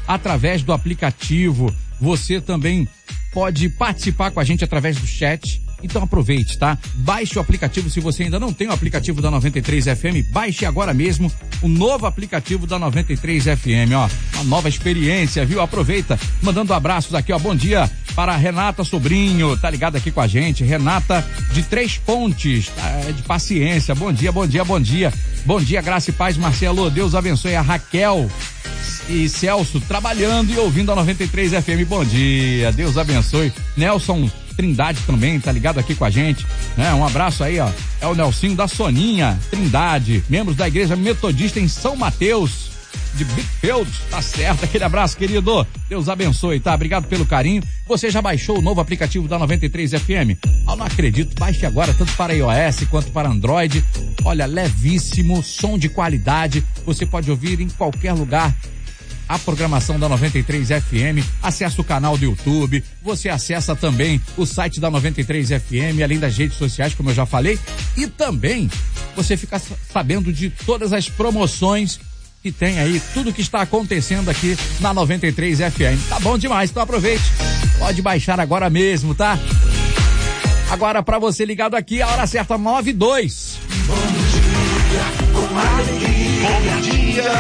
através do aplicativo. Você também pode participar com a gente através do chat. Então aproveite, tá? Baixe o aplicativo, se você ainda não tem o aplicativo da 93 FM, baixe agora mesmo o novo aplicativo da 93 FM, ó. Uma nova experiência, viu? Aproveita, mandando abraços aqui, ó. Bom dia para a Renata Sobrinho, tá ligada aqui com a gente. Renata de Três Pontes, tá? De Paciência. Bom dia, bom dia, bom dia. Bom dia, Graça e Paz, Marcelo. Deus abençoe a Raquel e Celso trabalhando e ouvindo a 93 FM. Bom dia, Deus abençoe. Nelson Trindade também tá ligado aqui com a gente, né? Um abraço aí, ó. É o Nelsinho da Soninha Trindade, membros da Igreja Metodista em São Mateus de Bigfield, tá certo? Aquele abraço, querido. Deus abençoe, tá? Obrigado pelo carinho. Você já baixou o novo aplicativo da 93 FM? Eu não acredito, baixe agora, tanto para iOS quanto para Android. Olha, levíssimo, som de qualidade. Você pode ouvir em qualquer lugar a programação da 93 FM, acessa o canal do YouTube, você acessa também o site da 93 FM, além das redes sociais, como eu já falei, e também você fica sabendo de todas as promoções que tem aí, tudo que está acontecendo aqui na 93 FM. Tá bom demais, então aproveite, pode baixar agora mesmo, tá? Agora pra você ligado aqui, a hora certa 9:02. Bom dia, com alegria. Bom dia,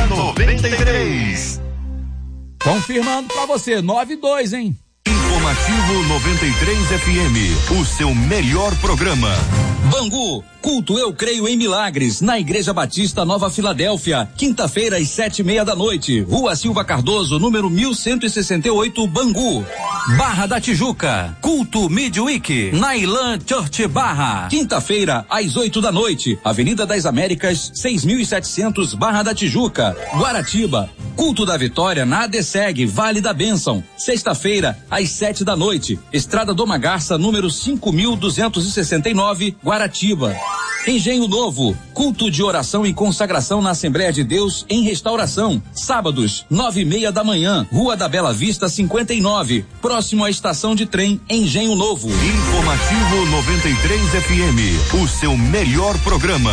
93. Confirmando pra você, 9:02, hein? Informativo 93 FM, o seu melhor programa. Bangu, culto Eu Creio em Milagres, na Igreja Batista Nova Filadélfia, quinta-feira às 7:30 da noite, Rua Silva Cardoso, número 1168, Bangu. Barra da Tijuca, culto Midweek, na Ilan Church Barra, quinta-feira às 8 da noite, Avenida das Américas, 6700, Barra da Tijuca. Guaratiba, culto da Vitória na ADSEG, Vale da Bênção, sexta-feira às 7 da noite, Estrada Doma Garça, número 5269, Guaratiba. Engenho Novo, culto de oração e consagração na Assembleia de Deus em Restauração, sábados, 9:30 da manhã, Rua da Bela Vista 59, próximo à estação de trem Engenho Novo. Informativo 93 FM, o seu melhor programa.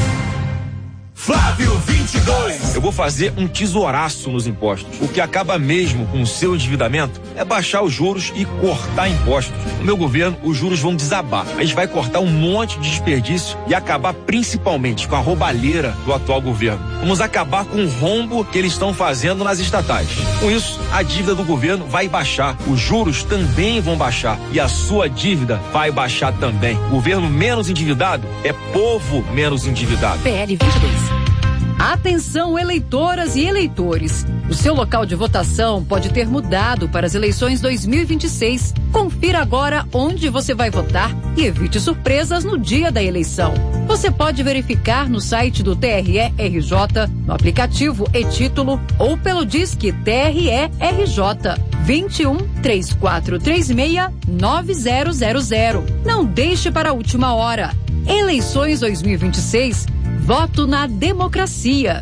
Flávio 22. Eu vou fazer um tesouraço nos impostos. O que acaba mesmo com o seu endividamento é baixar os juros e cortar impostos. No meu governo, os juros vão desabar. A gente vai cortar um monte de desperdício e acabar principalmente com a roubalheira do atual governo. Vamos acabar com o rombo que eles estão fazendo nas estatais. Com isso, a dívida do governo vai baixar. Os juros também vão baixar e a sua dívida vai baixar também. Governo menos endividado é povo menos endividado. PL 22. Atenção, eleitoras e eleitores. O seu local de votação pode ter mudado para as eleições 2026. Confira agora onde você vai votar e evite surpresas no dia da eleição. Você pode verificar no site do TRE-RJ, no aplicativo e-Título ou pelo Disque TRE-RJ 21 3436 9000. Não deixe para a última hora. Eleições 2026. Voto na democracia.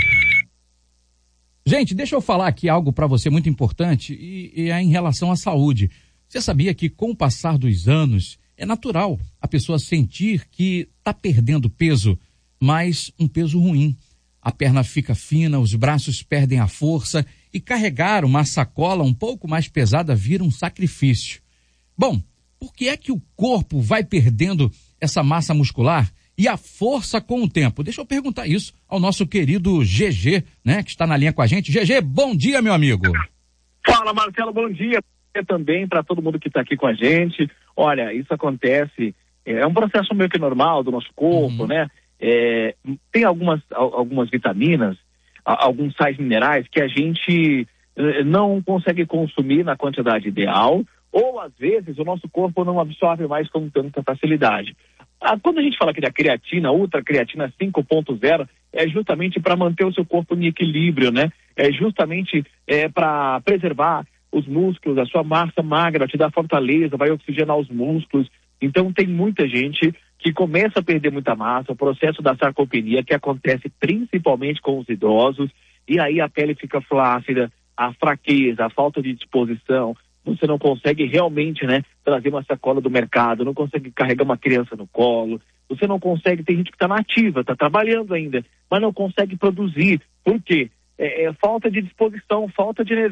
Gente, deixa eu falar aqui algo para você muito importante e é em relação à saúde. Você sabia que com o passar dos anos é natural a pessoa sentir que está perdendo peso, mas um peso ruim. A perna fica fina, os braços perdem a força e carregar uma sacola um pouco mais pesada vira um sacrifício. Bom, por que é que o corpo vai perdendo essa massa muscular e a força com o tempo? Deixa eu perguntar isso ao nosso querido GG, né, que está na linha com a gente. GG, bom dia, meu amigo. Fala, Marcelo, bom dia. Também para todo mundo que está aqui com a gente. Olha, isso acontece, é um processo meio que normal do nosso corpo, né? Tem algumas vitaminas, alguns sais minerais que a gente não consegue consumir na quantidade ideal, ou às vezes o nosso corpo não absorve mais com tanta facilidade. Quando a gente fala aqui da creatina, ultra creatina 5.0, é justamente para manter o seu corpo em equilíbrio, né? É justamente para preservar os músculos, a sua massa magra, te dá fortaleza, vai oxigenar os músculos. Então tem muita gente que começa a perder muita massa, o processo da sarcopenia, que acontece principalmente com os idosos, e aí a pele fica flácida, a fraqueza, a falta de disposição. Você não consegue realmente, né, trazer uma sacola do mercado, não consegue carregar uma criança no colo, você não consegue, tem gente que está na ativa, está trabalhando ainda, mas não consegue produzir. Por quê? Falta de disposição, falta de energia.